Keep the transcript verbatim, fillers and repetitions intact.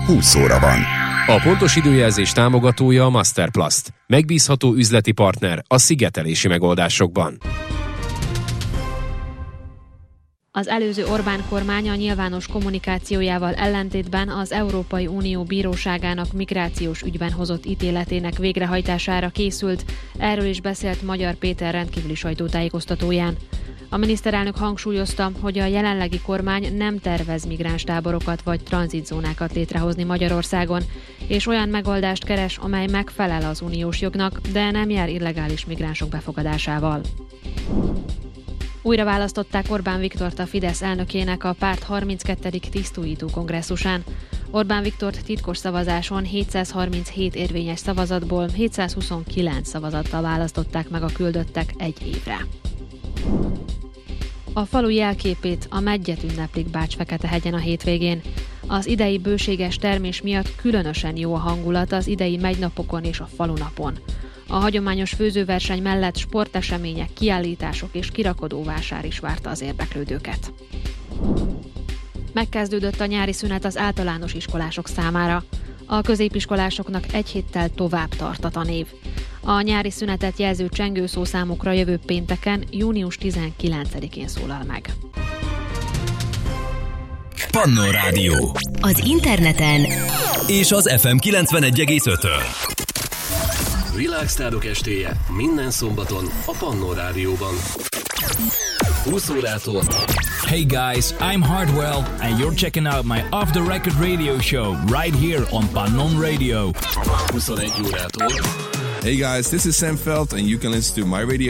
húsz óra van. A pontos időjelzés támogatója a Masterplast. Megbízható üzleti partner a szigetelési megoldásokban. Az előző Orbán kormány a nyilvános kommunikációjával ellentétben az Európai Unió Bíróságának migrációs ügyben hozott ítéletének végrehajtására készült, erről is beszélt Magyar Péter rendkívüli sajtótájékoztatóján. A miniszterelnök hangsúlyozta, hogy a jelenlegi kormány nem tervez migránstáborokat vagy tranzitzónákat létrehozni Magyarországon, és olyan megoldást keres, amely megfelel az uniós jognak, de nem jár illegális migránsok befogadásával. Újra választották Orbán Viktort a Fidesz elnökének a párt harminckettedik tisztújító kongresszusán. Orbán Viktort titkos szavazáson hétszázharminchét érvényes szavazatból hétszázhuszonkilenc szavazattal választották meg a küldöttek egy évre. A falu jelképét, a Medgyet ünneplik Bács-Feketehegyen a hétvégén. Az idei bőséges termés miatt különösen jó a hangulat az idei megynapokon és a falunapon. A hagyományos főzőverseny mellett sportesemények, kiállítások és kirakodóvásár is várta az érdeklődőket. Megkezdődött a nyári szünet az általános iskolások számára. A középiskolásoknak egy héttel tovább tart a tanév. A nyári szünetet jelző csengőszószámokra jövő pénteken, június tizenkilencedikén szólal meg. Pannón Rádió. Az interneten És az ef em kilencvenegy egész ötön. Világsztárok estéje minden szombaton a Pannón Rádióban. húsz órától. Hey guys, I'm Hardwell and you're checking out my Off the Record radio show right here on Pannón Radio. huszonegy órától. Hey guys, this is Sam Felt and you can listen to my radio